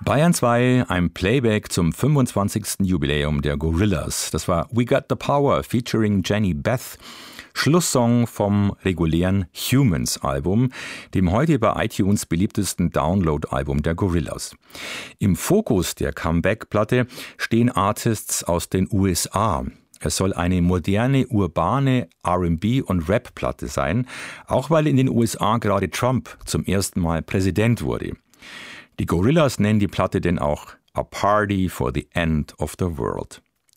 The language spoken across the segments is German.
Bayern 2, ein Playback zum 25. Jubiläum der Gorillaz. Das war We Got the Power featuring Jenny Beth, Schlusssong vom regulären Humans-Album, dem heute bei iTunes beliebtesten Download-Album der Gorillaz. Im Fokus der Comeback-Platte stehen Artists aus den USA. Es soll eine moderne, urbane R&B- und Rap-Platte sein, auch weil in den USA gerade Trump zum ersten Mal Präsident wurde. Die Gorillaz nennen die Platte denn auch A Party for the End of the World.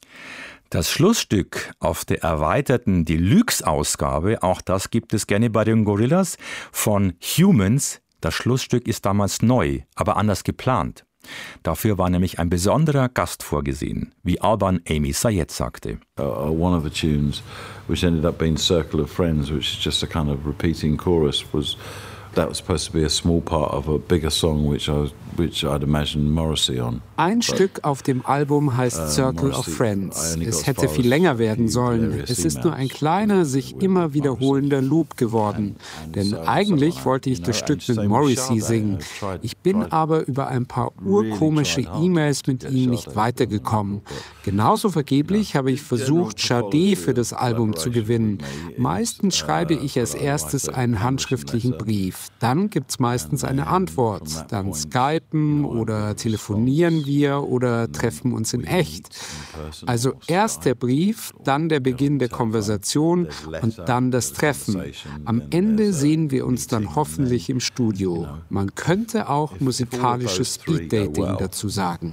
Das Schlussstück auf der erweiterten Deluxe-Ausgabe, auch das gibt es gerne bei den Gorillaz, von Humans. Das Schlussstück ist damals neu, aber anders geplant. Dafür war nämlich ein besonderer Gast vorgesehen, wie Alban Amy Sayed sagte. One of the tunes, which ended up being Circle of Friends, which is just a kind of repeating chorus, that was supposed to be a small part of a bigger song, which I'd imagine Morrissey on. Ein Stück auf dem Album heißt Circle of Friends. Es hätte viel länger werden sollen. Es ist nur ein kleiner, sich immer wiederholender Loop geworden. Denn eigentlich wollte ich das Stück mit Morrissey singen. Ich bin aber über ein paar urkomische E-Mails mit ihm nicht weitergekommen. Genauso vergeblich habe ich versucht, Sade für das Album zu gewinnen. Meistens schreibe ich als erstes einen handschriftlichen Brief. Dann gibt es meistens eine Antwort. Dann skypen oder telefonieren wir oder treffen uns in echt. Also erst der Brief, dann der Beginn der Konversation und dann das Treffen. Am Ende sehen wir uns dann hoffentlich im Studio. Man könnte auch musikalisches Speeddating dazu sagen.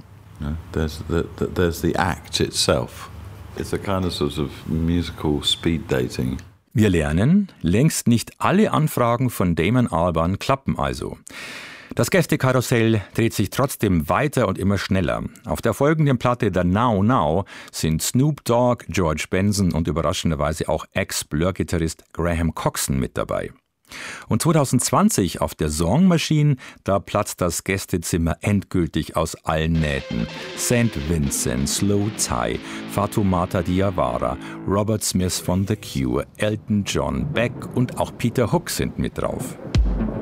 There's the act itself. It's a kind of sort of musical speed dating. Wir lernen, längst nicht alle Anfragen von Damon Albarn klappen also. Das Gästekarussell dreht sich trotzdem weiter und immer schneller. Auf der folgenden Platte The Now Now sind Snoop Dogg, George Benson und überraschenderweise auch Ex-Blur-Gitarrist Graham Coxon mit dabei. Und 2020 auf der Song Machine, da platzt das Gästezimmer endgültig aus allen Nähten. St. Vincent, Slow Tie, Fatoumata Diawara, Robert Smith von The Cure, Elton John, Beck und auch Peter Hook sind mit drauf.